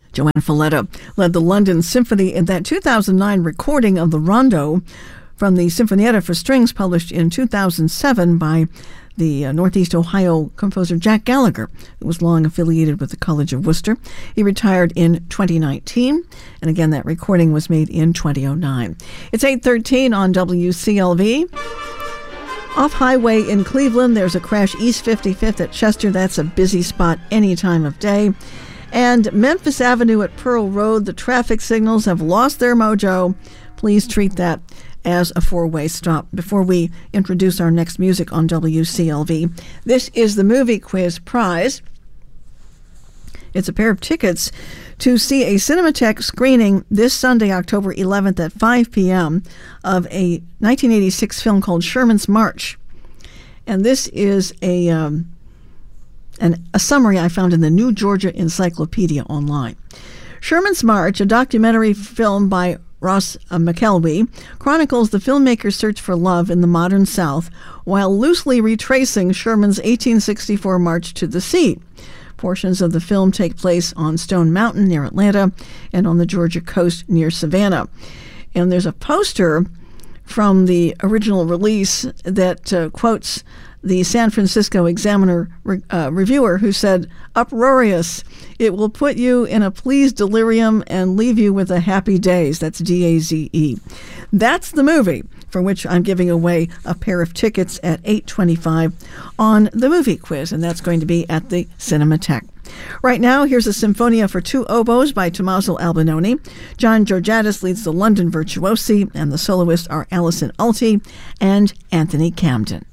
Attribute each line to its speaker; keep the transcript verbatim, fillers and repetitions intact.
Speaker 1: Joanne Falletta led the London Symphony in that two thousand nine recording of the Rondo from the Sinfonietta for Strings published in two thousand seven by the uh, Northeast Ohio composer Jack Gallagher, who was long affiliated with the College of Worcester. He retired in twenty nineteen, and again, that recording was made in twenty oh nine. It's eight thirteen on W C L V. Off highway in Cleveland, there's a crash East fifty-fifth at Chester. That's a busy spot any time of day. And Memphis Avenue at Pearl Road, the traffic signals have lost their mojo. Please treat that as a four-way stop. Before we introduce our next music on W C L V, this is the Movie Quiz Prize. It's a pair of tickets to see a Cinematheque screening this Sunday, October eleventh at five p.m. of a nineteen eighty-six film called Sherman's March. And this is a, um, an, a summary I found in the New Georgia Encyclopedia online. Sherman's March, a documentary film by Ross uh, McElwee, chronicles the filmmaker's search for love in the modern South while loosely retracing Sherman's eighteen sixty-four march to the sea. Portions of the film take place on Stone Mountain near Atlanta and on the Georgia coast near Savannah. And there's a poster from the original release that uh, quotes the San Francisco Examiner re- uh, reviewer who said, "Uproarious. It will put you in a pleased delirium and leave you with a happy daze." That's D A Z E. That's the movie for which I'm giving away a pair of tickets at eight twenty-five on the Movie Quiz, and that's going to be at the Cinematheque. Right now, here's a Symphonia for Two Oboes by Tommaso Albinoni. John Georgiadis leads the London Virtuosi, and the soloists are Alison Alty and Anthony Camden.